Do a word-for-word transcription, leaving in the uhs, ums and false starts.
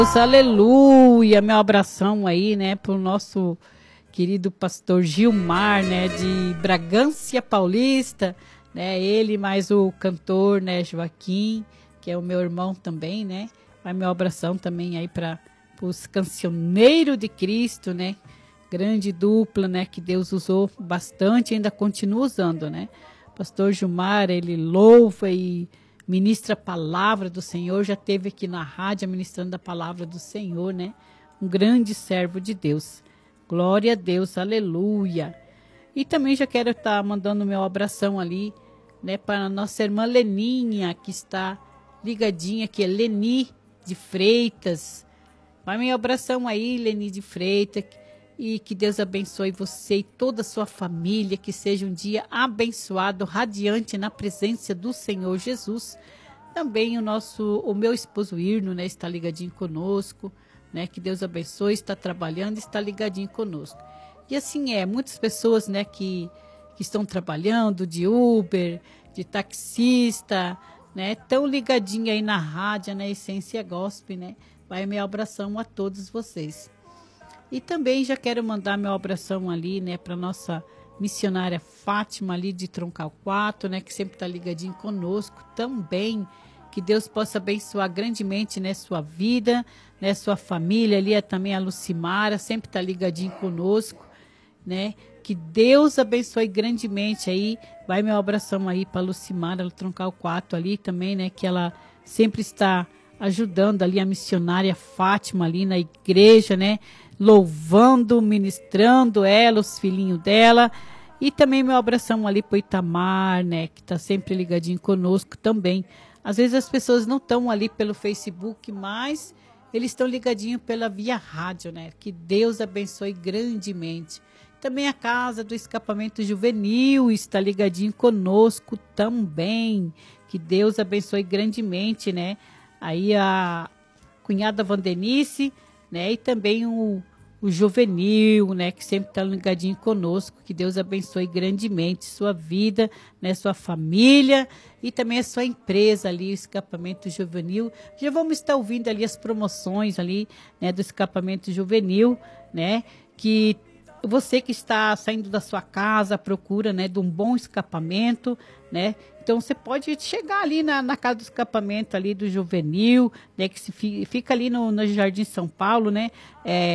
Aleluia, meu abração aí, né, pro nosso querido pastor Gilmar, né, de Bragança Paulista, né, ele mais o cantor, né, Joaquim, que é o meu irmão também, né, vai meu abração também aí para os cancioneiros de Cristo, né, grande dupla, né, que Deus usou bastante e ainda continua usando, né, pastor Gilmar, ele louva e ministra a palavra do Senhor, já esteve aqui na rádio ministrando a palavra do Senhor, né? Um grande servo de Deus. Glória a Deus, aleluia. E também já quero estar tá mandando meu abração ali, né? Para a nossa irmã Leninha, que está ligadinha aqui, é Leni de Freitas. Vai meu abração aí, Leni de Freitas. E que Deus abençoe você e toda a sua família, que seja um dia abençoado, radiante na presença do Senhor Jesus. Também o nosso, o meu esposo Irno, né, está ligadinho conosco, né, que Deus abençoe, está trabalhando, está ligadinho conosco. E assim é, muitas pessoas, né, que, que estão trabalhando de Uber, de taxista, né, tão ligadinho aí na rádio, na Essência Gospel, né, vai meu abração a todos vocês. E também já quero mandar meu abração ali, né, para nossa missionária Fátima ali de Troncal quatro, né, que sempre está ligadinho conosco também. Que Deus possa abençoar grandemente, né, sua vida, né, sua família ali, é também a Lucimara, sempre está ligadinho conosco, né. Que Deus abençoe grandemente aí. Vai meu abração aí para a Lucimara, Troncal quatro ali também, né, que ela sempre está ajudando ali a missionária Fátima ali na igreja, né, louvando, ministrando ela, os filhinhos dela. E também meu abração ali para o Itamar, né, que está sempre ligadinho conosco também. Às vezes as pessoas não estão ali pelo Facebook, mas eles estão ligadinhos pela via rádio, né? Que Deus abençoe grandemente. Também a Casa do Escapamento Juvenil está ligadinho conosco também. Que Deus abençoe grandemente, né? Aí a cunhada Vandenice, né? E também o o juvenil, né, que sempre está ligadinho conosco, que Deus abençoe grandemente sua vida, né, sua família e também a sua empresa ali, o Escapamento Juvenil. Já vamos estar ouvindo ali as promoções ali, né, do Escapamento Juvenil, né, que você que está saindo da sua casa, procura, né, de um bom escapamento, né, então você pode chegar ali na, na casa do escapamento ali do Juvenil, né, que se, fica ali no, no Jardim São Paulo, né, é,